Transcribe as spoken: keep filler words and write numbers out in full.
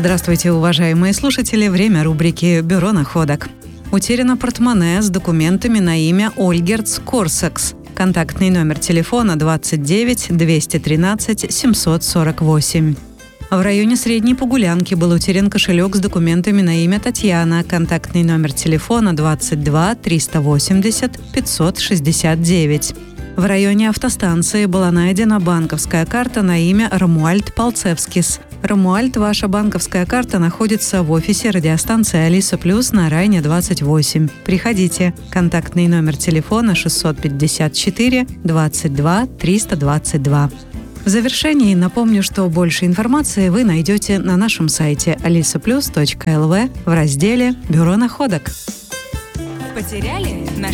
Здравствуйте, уважаемые слушатели. Время рубрики «Бюро находок». Утеряно портмоне с документами на имя Ольгерц Корсакс. Контактный номер телефона двадцать девять двести тринадцать семьсот сорок восемь. В районе Средней Погулянки был утерян кошелек с документами на имя Татьяна. Контактный номер телефона двадцать два триста восемьдесят пятьсот шестьдесят девять. В районе автостанции была найдена банковская карта на имя Ромуальд Палцевскис. Ромуальд, ваша банковская карта находится в офисе радиостанции Алиса Плюс на Райне двадцать восемь. Приходите. Контактный номер телефона шестьсот пятьдесят четыре двадцать два триста двадцать два. В завершении напомню, что больше информации вы найдете на нашем сайте алиса плюс точка эл ви в разделе «Бюро находок». Потеряли? Нашли?